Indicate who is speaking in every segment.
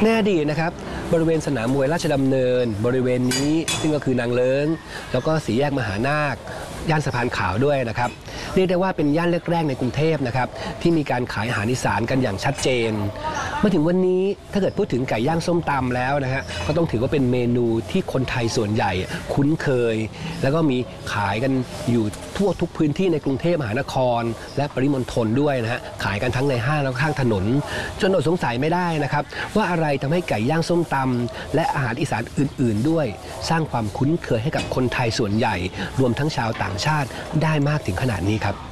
Speaker 1: ในอดีตนะครับบริเวณสนามมวยราชดำเนินบริเวณนี้ซึ่งก็คือนางเลิ้งแล้วก็สี่แยกมหานาคย่านสะพานขาวด้วยนะครับเรียกได้ว่าเป็นย่านแรกๆในกรุงเทพนะครับที่มีการขายอาหารอีสานกันอย่างชัดเจนมาถึงวันนี้ถ้าเกิดพูดถึงไก่ย่างส้มตำแล้วนะฮะก็ต้องถือว่าเป็นเมนูที่คนไทยส่วนใหญ่คุ้นเคยแล้วก็มีขายกันอยู่ทั่วทุกพื้นที่ในกรุงเทพมหานครและปริมณฑลด้วยนะฮะขายกันทั้งในห้างและข้างถนนจนอดสงสัยไม่ได้นะครับว่าอะไรทำให้ไก่ย่างส้มตำและอาหารอีสานอื่นๆด้วยสร้างความคุ้นเคยให้กับคนไทยส่วนใหญ่รวมทั้งชาวต่างชาติได้มากถึงขนาดนี้ครับ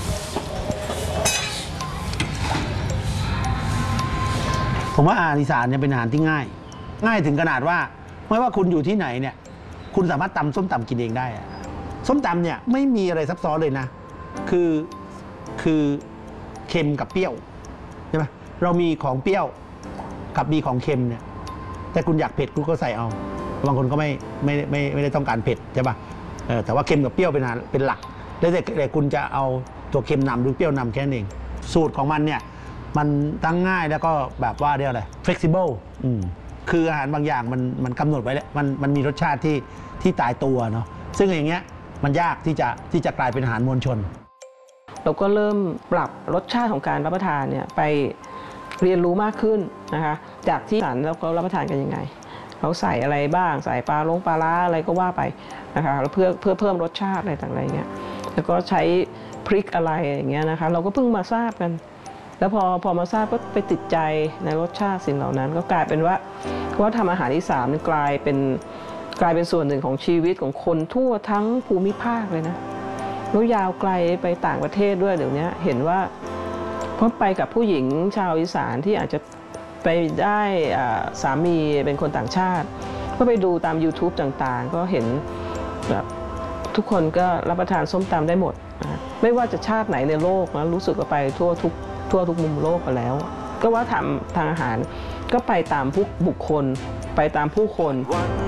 Speaker 2: ผมว่าอาหารอีสานเนี่ยเป็นอาหารที่ง่ายถึงขนาดว่าไม่ว่าคุณอยู่ที่ไหนเนี่ยคุณสามารถตำส้มตำกินเองได้ส้มตำเนี่ยไม่มีอะไรซับซ้อนเลยนะคือเค็มกับเปรี้ยวใช่ไหมเรามีของเปรี้ยวกับมีของเค็มเนี่ยแต่คุณอยากเผ็ดคุณก็ใส่เอาบางคนก็ไม่ได้ต้องการเผ็ดใช่ป่ะแต่ว่าเค็มกับเปรี้ยวเป็นหลักแล้วแต่คุณจะเอาตัวเค็มนำหรือเปรี้ยวนำแค่นั้นเองสูตรของมันเนี่ยมันตั้งง่ายแล้วก็แบบว่าเรียกอะไร flexible คืออาหารบางอย่างมันกำหนดไว้แล้วมันมีรสชาติที่ตายตัวเนาะซึ่งอย่างเงี้ยมันยากที่จะกลายเป็นอาหารมวลชน
Speaker 3: เราก็เริ่มปรับรสชาติของการรับประทานเนี่ยไปเรียนรู้มากขึ้นนะคะจากที่สารแล้วเขารับประทานกันยังไงเขาใส่อะไรบ้างใส่ปลาร้าอะไรก็ว่าไปนะคะแล้วเพื่อเพิ่มรสชาติอะไรต่างๆเงี้ยแล้วก็ใช้พริกอะไรอย่างเงี้ยนะคะเราก็เพิ่งมาทราบกันแล้วพอมาทราบก็ไปติดใจในรสชาติสิ่งเหล่านั้นก็กลายเป็นว่าทำอาหารอีสานกลายเป็นส่วนหนึ่งของชีวิตของคนทั่วทั้งภูมิภาคเลยนะแล้วยาวไกลไปต่างประเทศด้วยเดี๋ยวนี้เห็นว่าเพราะไปกับผู้หญิงชาวอีสานที่อาจจะไปได้สามีเป็นคนต่างชาติก็ไปดูตาม YouTube ต่างๆก็เห็นแบบทุกคนก็รับประทานส้มตำได้หมดนะไม่ว่าจะชาติไหนในโลกนะรู้สึกว่าไปทั่วทุกมุมโลกไปแล้วก็ว่าทางอาหารก็ไปตามผู้บุคคลไปตามผู้คน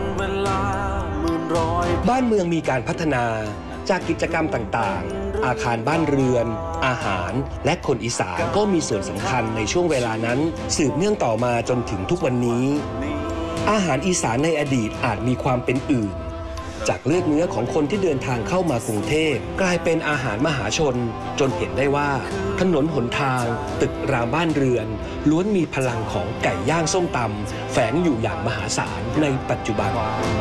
Speaker 1: บ้านเมืองมีการพัฒนาจากกิจกรรมต่างๆอาคารบ้านเรือนอาหารและคนอีสานก็มีส่วนสำคัญในช่วงเวลานั้นสืบเนื่องต่อมาจนถึงทุกวันนี้อาหารอีสานในอดีตอาจมีความเป็นอื่นจากเลือดเนื้อของคนที่เดินทางเข้ามากรุงเทพกลายเป็นอาหารมหาชนจนเห็นได้ว่าถนนหนทางตึกรามบ้านเรือนล้วนมีพลังของไก่ย่างส้มตำแฝงอยู่อย่างมหาศาลในปัจจุบัน